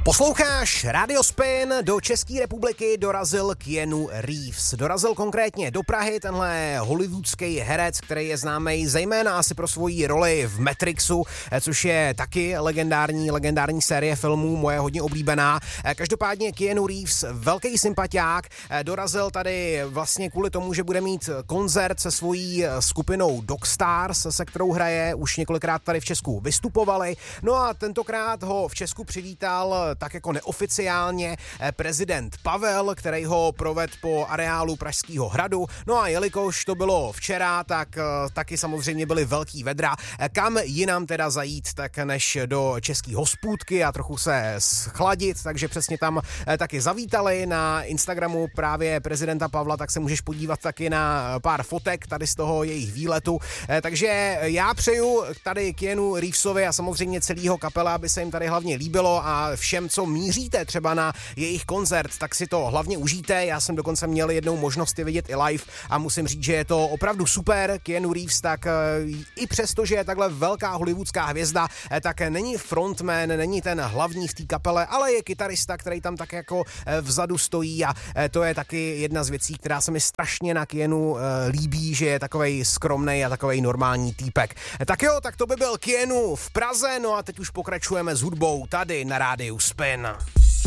Posloucháš Radio Spin, do České republiky dorazil Keanu Reeves. Dorazil konkrétně do Prahy tenhle hollywoodský herec, který je známý zejména asi pro svoji roli v Matrixu, což je taky legendární série filmů, moje hodně oblíbená. Každopádně Keanu Reeves, velký sympatiák, dorazil tady vlastně kvůli tomu, že bude mít koncert se svojí skupinou Dogstars, se kterou hraje, už několikrát tady v Česku vystupovali. No a tentokrát ho v Česku přivítal tak jako neoficiálně prezident Pavel, který ho provedl po areálu Pražského hradu. No a jelikož to bylo včera, tak taky samozřejmě byly velký vedra. Kam jinam teda zajít, tak než do český hospůdky a trochu se schladit, takže přesně tam taky zavítali na Instagramu právě prezidenta Pavla, tak se můžeš podívat taky na pár fotek tady z toho jejich výletu. Takže já přeju tady Keanu Reevesovi a samozřejmě celého kapela, aby se jim tady hlavně líbilo a všem, co míříte třeba na jejich koncert, tak si to hlavně užijte. Já jsem dokonce měl jednou možnost je vidět i live a musím říct, že je to opravdu super. Keanu Reeves, tak i přesto, že je takhle velká hollywoodská hvězda, tak není frontman, není ten hlavní v té kapele, ale je kytarista, který tam tak jako vzadu stojí a to je taky jedna z věcí, která se mi strašně na Keanu líbí, že je takovej skromnej a takovej normální týpek. Tak jo, tak to by byl Keanu v Praze, no a teď už pokračujeme s hudbou tady na rádiu Spin.